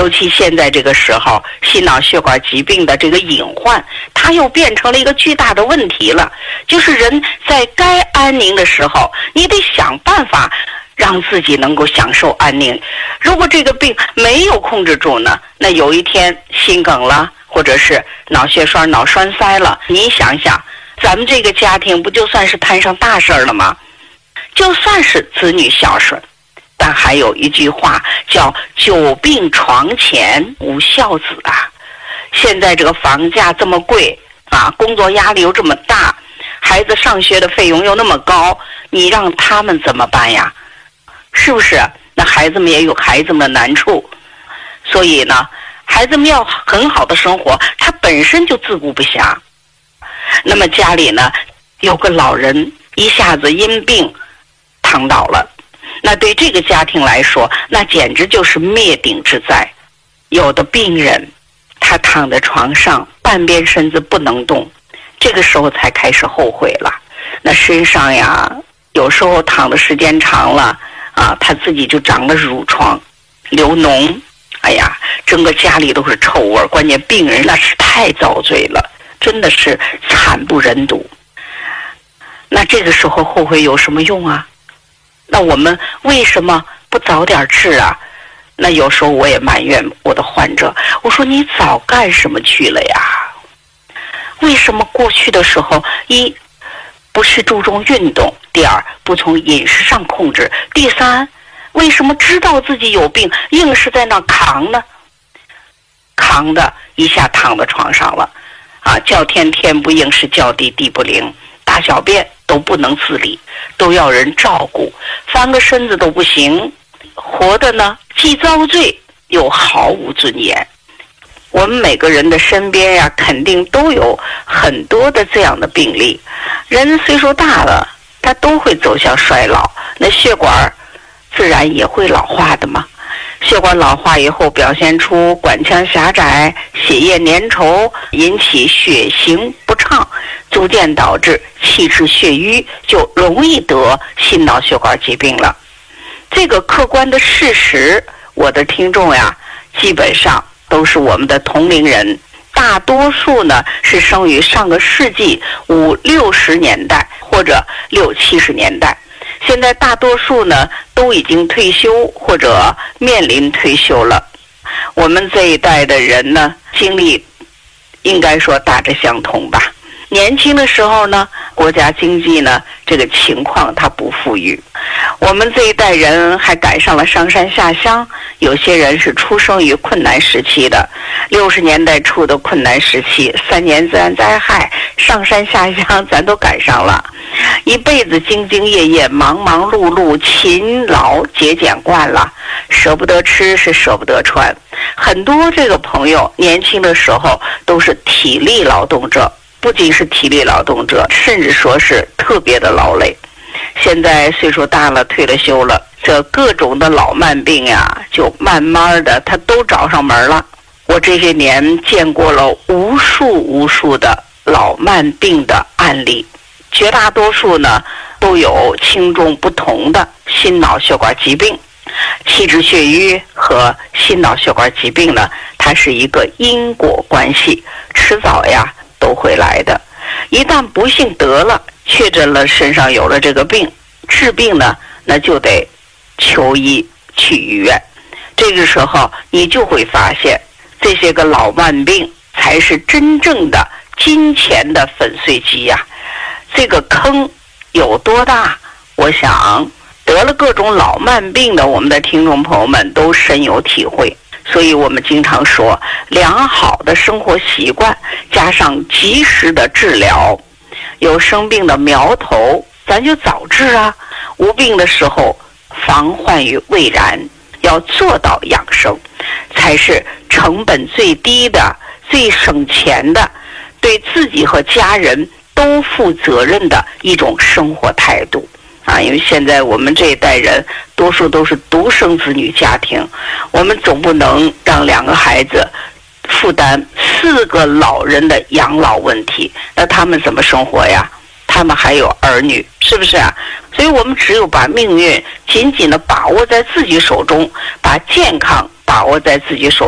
尤其现在这个时候，心脑血管疾病的这个隐患，它又变成了一个巨大的问题了。就是人在该安宁的时候，你得想办法让自己能够享受安宁。如果这个病没有控制住呢，那有一天心梗了，或者是脑血栓、脑栓塞了，您想想，咱们这个家庭不就算是摊上大事了吗？就算是子女孝顺，但还有一句话叫久病床前无孝子啊。现在这个房价这么贵啊，工作压力又这么大，孩子上学的费用又那么高，你让他们怎么办呀？是不是？那孩子们也有孩子们的难处，所以呢，孩子们要很好的生活，他本身就自顾不暇。那么家里呢，有个老人一下子因病躺倒了，那对这个家庭来说，那简直就是灭顶之灾。有的病人他躺在床上，半边身子不能动，这个时候才开始后悔了。那身上呀，有时候躺的时间长了啊，他自己就长了褥疮、流脓，哎呀，整个家里都是臭味，关键病人那是太遭罪了，真的是惨不忍睹。那这个时候后悔有什么用啊？那我们为什么不早点治啊？那有时候我也埋怨我的患者，我说你早干什么去了呀？为什么过去的时候，一不是注重运动，第二不从饮食上控制，第三为什么知道自己有病硬是在那扛呢？扛的一下躺在床上了啊，叫天天不应，是叫地地不灵，大小便都不能自理，都要人照顾，翻个身子都不行，活的呢既遭罪又毫无尊严。我们每个人的身边呀，肯定都有很多的这样的病例。人岁数大了，他都会走向衰老，那血管自然也会老化的嘛。血管老化以后表现出管腔狭窄、血液粘稠，引起血行不畅，逐渐导致气滞血瘀，就容易得心脑血管疾病了。这个客观的事实，我的听众呀，基本上都是我们的同龄人，大多数呢是生于上个世纪50、60年代或者60、70年代。现在大多数呢都已经退休或者面临退休了。我们这一代的人呢，经历应该说大致相同吧。年轻的时候呢，国家经济呢这个情况它不富裕，我们这一代人还赶上了上山下乡，有些人是出生于困难时期的，60年代初的困难时期，3年自然灾害，上山下乡咱都赶上了，一辈子兢兢业业、忙忙碌碌、勤劳节俭惯了，舍不得吃是舍不得穿。很多这个朋友年轻的时候都是体力劳动者，不仅是体力劳动者，甚至说是特别的劳累。现在岁数大了，退了休了，这各种的老慢病呀，就慢慢的它都找上门了。我这些年见过了无数的老慢病的案例，绝大多数呢都有轻重不同的心脑血管疾病。气滞血瘀和心脑血管疾病呢，它是一个因果关系，迟早呀都会来的。一旦不幸得了，确诊了，身上有了这个病，治病呢那就得求医去医院。这个时候你就会发现，这些个老慢病才是真正的金钱的粉碎机呀。这个坑有多大，我想得了各种老慢病的我们的听众朋友们都深有体会。所以我们经常说，良好的生活习惯加上及时的治疗，有生病的苗头咱就早治啊，无病的时候防患于未然，要做到养生，才是成本最低的、最省钱的，对自己和家人都负责任的一种生活态度啊。因为现在我们这一代人多数都是独生子女家庭，我们总不能让2个孩子负担4个老人的养老问题，那他们怎么生活呀？他们还有儿女，是不是啊？所以我们只有把命运紧紧地把握在自己手中，把健康把握在自己手中。